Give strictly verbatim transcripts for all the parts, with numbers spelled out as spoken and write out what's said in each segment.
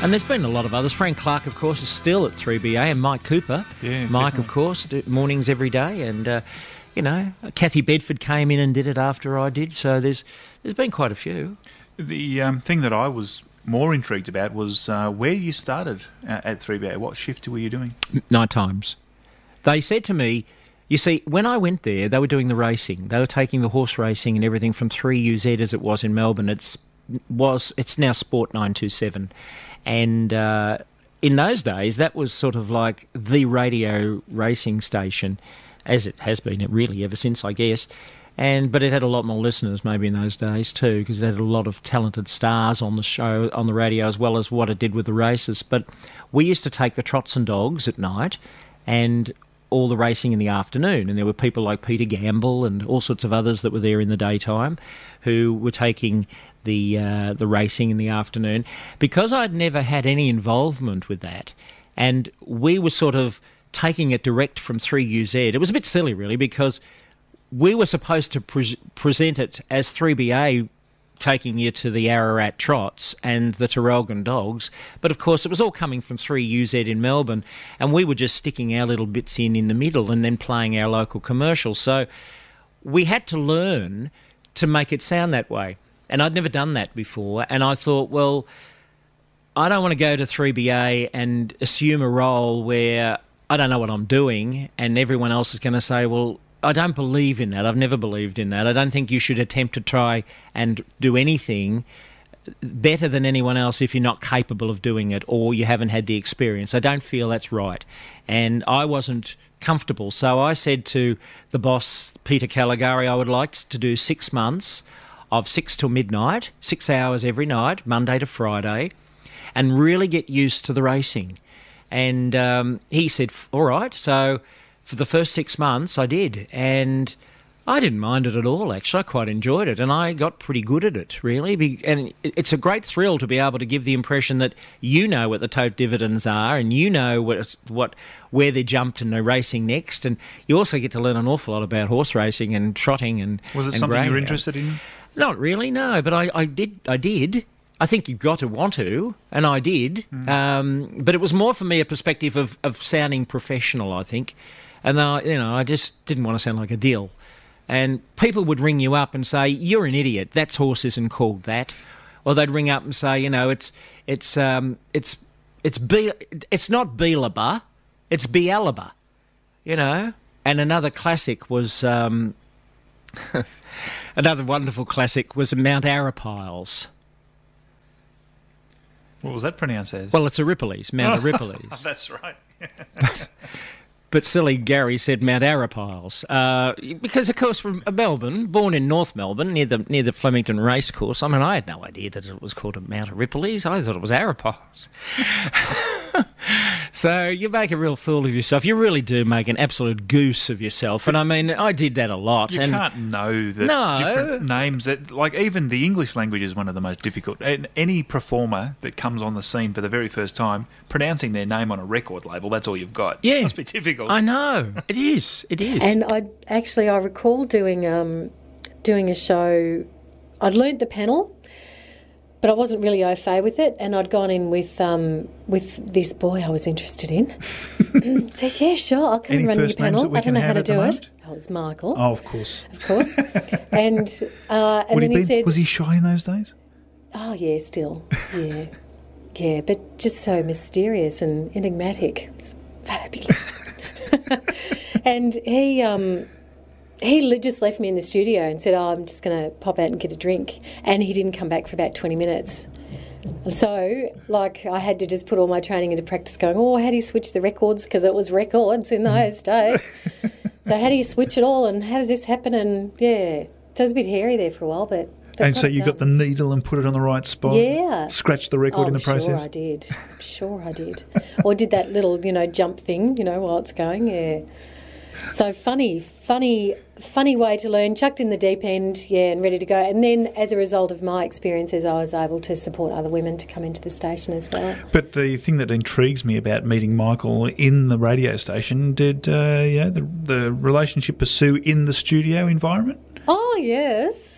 And there's been a lot of others. Frank Clark, of course, is still at three B A, and Mike Cooper. Yeah, Mike, definitely. of course, do mornings every day. And, uh, you know, Kathy Bedford came in and did it after I did. So there's there's been quite a few. The um, thing that I was more intrigued about was uh, where you started uh, at three B A. What shift were you doing? Night times. They said to me, you see, when I went there, they were doing the racing. They were taking the horse racing and everything from three U Z as it was in Melbourne. It's was it's now Sport nine two seven. And uh, in those days, that was sort of like the radio racing station, as it has been really ever since, I guess. And but it had a lot more listeners maybe in those days too, because it had a lot of talented stars on the show, on the radio, as well as what it did with the races. But we used to take the trots and dogs at night and all the racing in the afternoon. And there were people like Peter Gamble and all sorts of others that were there in the daytime who were taking the uh, the racing in the afternoon. Because I'd never had any involvement with that, and we were sort of taking it direct from three U Z, it was a bit silly really, because we were supposed to pre- present it as three B A taking you to the Ararat Trots and the Terrelgan Dogs, but of course it was all coming from three U Z in Melbourne, and we were just sticking our little bits in in the middle and then playing our local commercials. So we had to learn to make it sound that way, and I'd never done that before, and I thought, well, I don't want to go to three B A and assume a role where I don't know what I'm doing and everyone else is going to say, well, I don't believe in that. I've never believed in that. I don't think you should attempt to try and do anything better than anyone else if you're not capable of doing it or you haven't had the experience. I don't feel that's right. And I wasn't comfortable. So I said to the boss, Peter Caligari, I would like to do six months of six till midnight, six hours every night, Monday to Friday, and really get used to the racing. And um, he said, all right. So for the first six months, I did, and I didn't mind it at all, actually. I quite enjoyed it, and I got pretty good at it, really. And it's a great thrill to be able to give the impression that you know what the tote dividends are, and you know what, what where they're jumped and they're racing next, and you also get to learn an awful lot about horse racing and trotting and Was it and something you were greyhound. interested in? Not really, no, but I, I did. I did. I think you've got to want to, and I did. Mm. Um, but it was more for me a perspective of, of sounding professional, I think. And I, you know, I just didn't want to sound like a dill. And people would ring you up and say, "You're an idiot. That's horse isn't called that." Or they'd ring up and say, "You know, it's it's um, it's it's Be- it's not Beelaba, it's Beelaba." You know. And another classic was um, another wonderful classic was Mount Arapiles. What was that pronounced as? Well, it's Euripides, Mount Euripides. That's right. But silly Gary said Mount Arapiles. Uh, because, of course, from Melbourne, born in North Melbourne, near the near the Flemington Racecourse, I mean, I had no idea that it was called a Mount Euripides. I thought it was Arapiles. So you make a real fool of yourself. You really do make an absolute goose of yourself. And, I mean, I did that a lot. You and can't know the No. different names. That, like, even the English language is one of the most difficult. And any performer that comes on the scene for the very first time, pronouncing their name on a record label, that's all you've got. Yeah. It must be difficult. I know. It is. It is. And I actually, I recall doing um, doing a show. I'd learnt the panel, but I wasn't really au fait with it, and I'd gone in with um, with this boy I was interested in. So yeah, sure, I'll come Any and run your first names that panel. we I don't can know how have to at the do it. moment? Oh, it was Michael, Oh, of course. of course. and uh, and Would then he he been- said, was he shy in those days? "Oh yeah, still, yeah, yeah, but just so mysterious and enigmatic. It's fabulous." And he um, he li- just left me in the studio and said, "Oh, I'm just going to pop out and get a drink." And he didn't come back for about twenty minutes. So, like, I had to just put all my training into practice going, oh, how do you switch the records? Because it was records in those days. So how do you switch it all and how does this happen? And, yeah, so it was a bit hairy there for a while, but... but And so you done. got the needle and put it on the right spot? Yeah. Scratched the record Oh, in the I'm process? sure I did. I'm sure I did. Or did that little, you know, jump thing, you know, while it's going, yeah. So funny, funny, funny way to learn. Chucked in the deep end, yeah, and ready to go. And then, as a result of my experiences, I was able to support other women to come into the station as well. But the thing that intrigues me about meeting Michael in the radio station, did uh, you know, the, the relationship pursue in the studio environment? Oh, yes.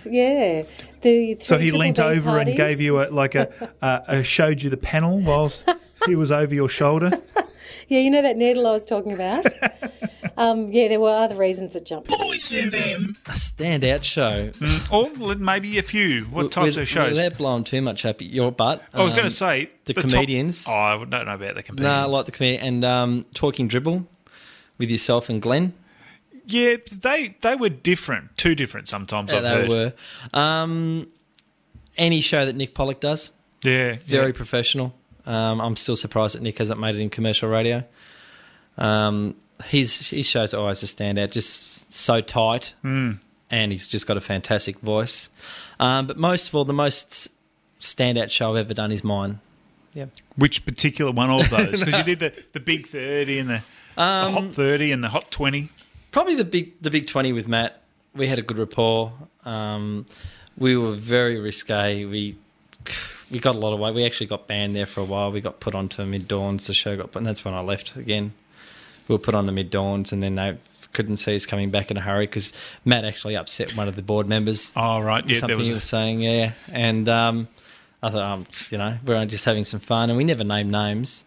Yes, yeah. The So three he Triple leant B over parties. and gave you a, like a, a, a showed you the panel whilst he was over your shoulder. Yeah, you know that needle I was talking about? um, yeah, there were other reasons it jumped. Voice F M. A standout show. Or maybe a few. What types With- of shows? Without blowing too much up your butt. I was going um, to say the, top- comedians. oh, I don't know about the comedians. No, like the comedian and um, Talking Dribble with yourself and Glenn. Yeah, they they were different. Too different sometimes. Yeah, I've they heard. were. Um, any show that Nick Pollock does, Yeah, very yeah. professional. Um, I'm still surprised that Nick hasn't made it in commercial radio. Um, his his shows are always a standout, just so tight, Mm. and he's just got a fantastic voice. Um, but most of all, the most standout show I've ever done is mine. Yeah. Which particular one of those? Because you did the, the big thirty and the, Um, the hot thirty and the hot twenty. Probably the big the big twenty with Matt. We had a good rapport. Um, we were very risque. We we got a lot of weight. We actually got banned there for a while. We got put onto Mid Dawns. The show got put, and that's when I left again. We were put on the Mid Dawns, and then they couldn't see us coming back in a hurry because Matt actually upset one of the board members. Oh, right. Yeah, something there was he a- was saying, yeah. And um, I thought, um, you know, we're just having some fun, and we never named names.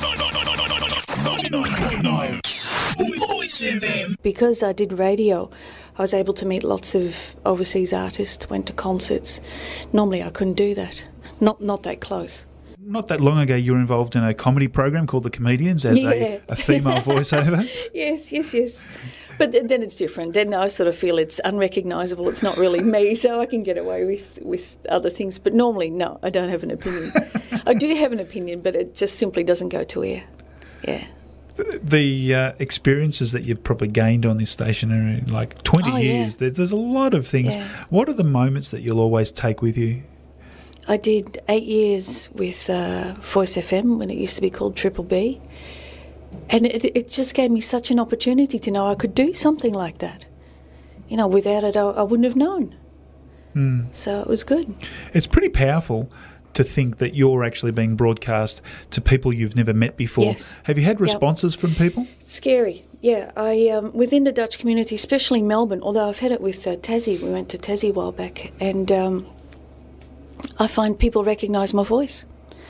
Voice F M. Because I did radio, I was able to meet lots of overseas artists, went to concerts. Normally I couldn't do that. Not not that close. Not that long ago, you were involved in a comedy program called The Comedians as Yeah. a, a female voiceover. Yes, yes, yes. But th- then it's different. Then I sort of feel it's unrecognisable. It's not really me, so I can get away with, with other things. But normally, no, I don't have an opinion. I do have an opinion, but it just simply doesn't go to air. Yeah. The uh, experiences that you've probably gained on this station are like twenty Oh, yeah. years. There, there's a lot of things. Yeah. What are the moments that you'll always take with you? I did eight years with uh, Voice F M when it used to be called Triple B. And it, it just gave me such an opportunity to know I could do something like that. You know, without it, I, I wouldn't have known. Mm. So it was good. It's pretty powerful to think that you're actually being broadcast to people you've never met before. Yes. Have you had Yep. responses from people? It's scary. Yeah, I um, within the Dutch community, especially Melbourne, although I've had it with uh, Tassie. We went to Tassie a while back, and um, I find people recognise my voice.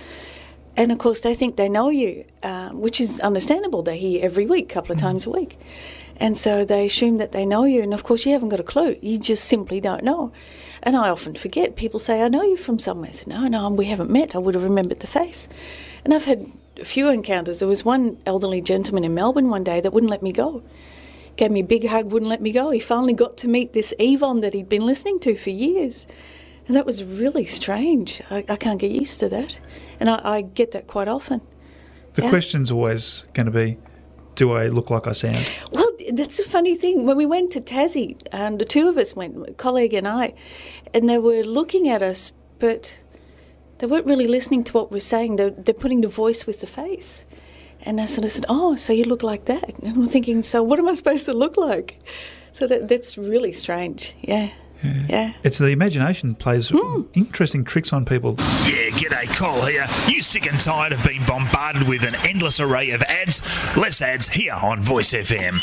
And of course, they think they know you, um, which is understandable. They hear you every week, a couple of times a week. And so they assume that they know you, and of course, you haven't got a clue. You just simply don't know. And I often forget. People say, I know you from somewhere. I say, no, no, we haven't met. I would have remembered the face. And I've had a few encounters. There was one elderly gentleman in Melbourne one day that wouldn't let me go. Gave me a big hug, wouldn't let me go. He finally got to meet this Yvonne that he'd been listening to for years. And that was really strange. I, I can't get used to that. And I, I get that quite often. The Yeah. question's always going to be, do I look like I sound? Well, that's a funny thing. When we went to Tassie, um, the two of us went, a colleague and I, and they were looking at us, but they weren't really listening to what we're saying. They're, they're putting the voice with the face. And I sort of said, oh, so you look like that. And I'm thinking, so what am I supposed to look like? So that that's really strange. Yeah. Yeah. yeah. It's the imagination plays Hmm. interesting tricks on people. Yeah, g'day, Cole here. You sick and tired of being bombarded with an endless array of ads? Less ads here on Voice F M.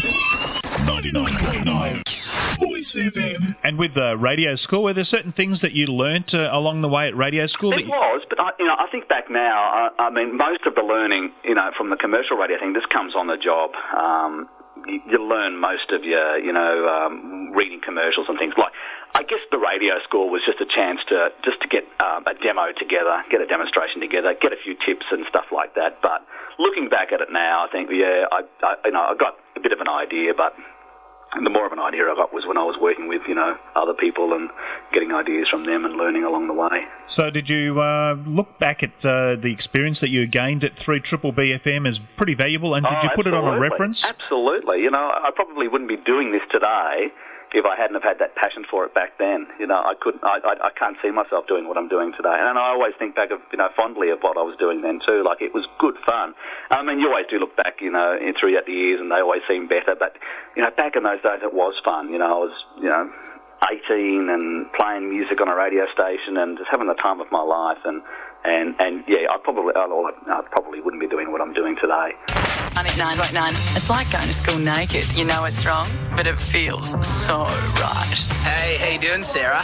ninety-nine point nine Voice F M. And with the radio school, were there certain things that you learnt uh, along the way at radio school? that It you- was, but I, you know, I think back now. I, I mean, most of the learning, you know, from the commercial radio thing, this comes on the job. Um, you, you learn most of your, you know, um, reading commercials and things like. I guess the radio school was just a chance to just to get um, a demo together, get a demonstration together, get a few tips and stuff like that. But looking back at it now, I think, yeah, I, I you know, I got a bit of an idea, but. And the more of an idea I got was when I was working with, you know, other people and getting ideas from them and learning along the way. So did you uh, look back at uh, the experience that you gained at three Triple B F M as pretty valuable, and did Oh, you put it on a absolutely. reference? Absolutely. You know, I probably wouldn't be doing this today if I hadn't have had that passion for it back then. You know, I couldn't. I, I, I can't see myself doing what I'm doing today. And I always think back of, you know, fondly of what I was doing then too. Like, it was good fun. I mean, you always do look back, you know, in- throughout the years, and they always seem better. But, you know, back in those days, it was fun. You know, I was, you know, eighteen and playing music on a radio station and just having the time of my life. And, and, and yeah, I probably I, I probably wouldn't be doing what I'm doing today. ninety-nine point nine. It's like going to school naked. You know it's wrong, but it feels so right. Hey, how you doing, Sarah?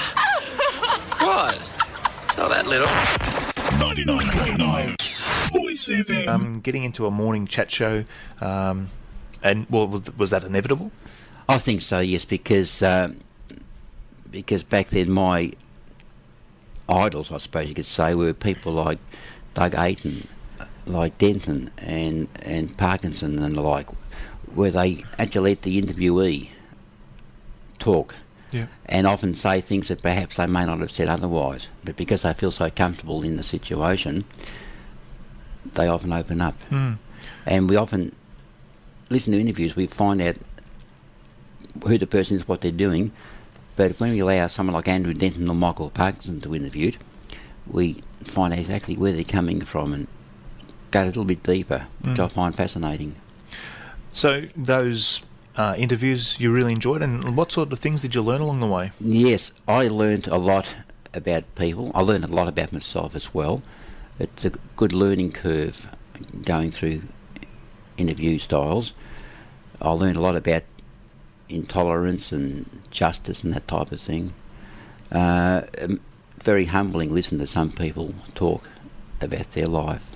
What? It's not that little. ninety-nine point nine. Voice F M. Um, getting into a morning chat show, um, and well, was, was that inevitable? I think so, yes, because um, because back then my idols, I suppose you could say, were people like Doug Ayton, like Denton and, and Parkinson and the like, where they actually let the interviewee talk. Yeah. And often say things that perhaps they may not have said otherwise. But because they feel so comfortable in the situation, they often open up. Mm. And we often listen to interviews, we find out who the person is, what they're doing. But when we allow someone like Andrew Denton or Michael Parkinson to interview, we find out exactly where they're coming from and go a little bit deeper, which Mm. I find fascinating. So those uh, interviews you really enjoyed, and what sort of things did you learn along the way? Yes, I learned a lot about people. I learned a lot about myself as well. It's a good learning curve going through interview styles. I learned a lot about intolerance and justice and that type of thing. Uh, um, very humbling listen to some people talk about their life.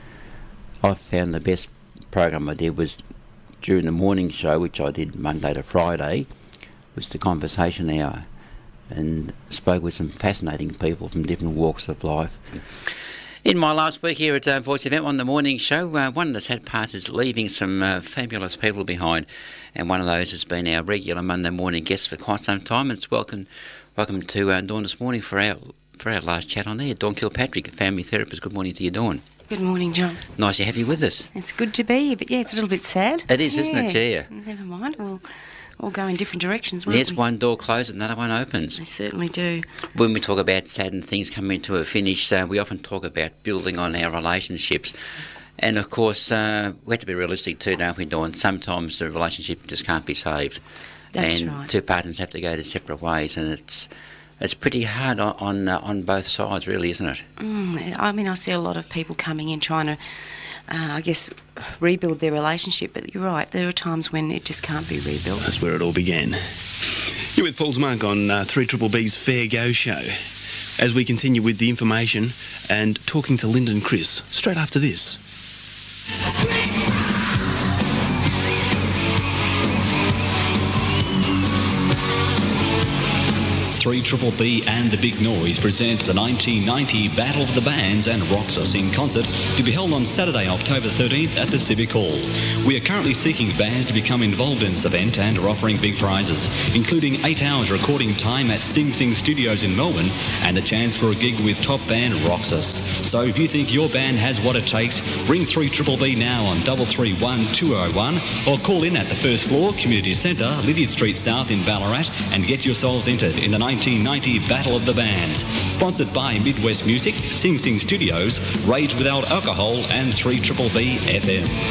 I found the best program I did was during the morning show, which I did Monday to Friday, was the Conversation Hour, and spoke with some fascinating people from different walks of life. In my last week here at uh, Voice F M on the morning show, uh, one of the sad parts is leaving some uh, fabulous people behind, and one of those has been our regular Monday morning guest for quite some time. It's welcome, welcome to uh, Dawn this morning for our for our last chat on air. Dawn Kilpatrick, a family therapist. Good morning to you, Dawn. Good morning, John. Nice to have you with us. It's good to be here, but yeah, it's a little bit sad. It is, isn't it? Yeah. Never mind. We'll all go in different directions, won't Yes, we? one door closes, another one opens. They certainly do. When we talk about sad and things coming to a finish, uh, we often talk about building on our relationships. And of course, uh, we have to be realistic too, don't we, Dawn? Sometimes the relationship just can't be saved. That's and right. two partners have to go their separate ways, and it's it's pretty hard on on, uh, on both sides, really, isn't it? Mm, I mean, I see a lot of people coming in trying to, uh, I guess, rebuild their relationship, but you're right, there are times when it just can't be rebuilt. That's where it all began. You're with Paul's Mark on uh, three B B B's Fair Go show, as we continue with the information and talking to Lyndon Chris straight after this. three B B and The Big Noise present the nineteen ninety Battle of the Bands and Roxas in concert, to be held on Saturday, October thirteenth at the Civic Hall. We are currently seeking bands to become involved in this event and are offering big prizes, including eight hours recording time at Sing Sing Studios in Melbourne and the chance for a gig with top band Roxas. So if you think your band has what it takes, ring three B B now on double three one two oh one or call in at the first floor, Community Centre, Lydiard Street South in Ballarat, and get yourselves entered in the nineteen ninety Battle of the Bands. Sponsored by Midwest Music, Sing Sing Studios, Rage Without Alcohol and three B B B F M.